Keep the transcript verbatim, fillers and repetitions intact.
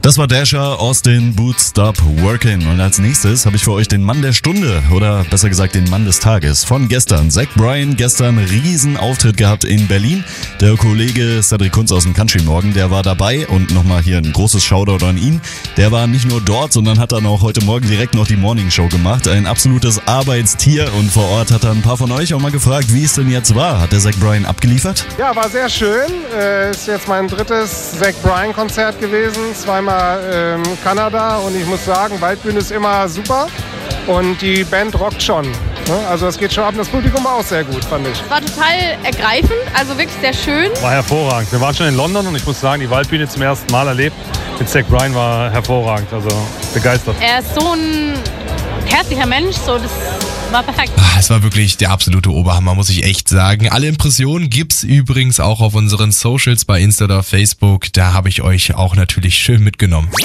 Das war Dasher, Austin, Boots, Stop Working. Und als nächstes habe ich für euch den Mann der Stunde oder besser gesagt den Mann des Tages von gestern. Zach Bryan, gestern riesen Auftritt gehabt in Berlin. Der Kollege Cedric Kunz aus dem Country Morgen, der war dabei und nochmal hier ein großes Shoutout an ihn. Der war nicht nur dort, sondern hat dann auch heute Morgen direkt noch die Morning Show gemacht. Ein absolutes Arbeitstier und vor Ort hat er ein paar von euch auch mal gefragt, wie es denn jetzt war. Hat der Zach Bryan abgeliefert? Ja, war sehr schön. Äh, ist jetzt mein drittes Zach Bryan Konzert gewesen. Zweimal ähm, Kanada und ich muss sagen, Waldbühne ist immer super und die Band rockt schon. Ne? Also es geht schon ab. Das Publikum war auch sehr gut, fand ich. War total ergreifend, also wirklich sehr schön. War hervorragend. Wir waren schon in London und ich muss sagen, die Waldbühne zum ersten Mal erlebt. Mit Zach Bryan war hervorragend, also begeistert. Er ist so ein herzlicher Mensch, so das war perfekt. Ah, es war wirklich der absolute Oberhammer, muss ich echt sagen. Alle Impressionen gibt's übrigens auch auf unseren Socials bei Insta oder Facebook. Da habe ich euch auch natürlich schön mitgenommen.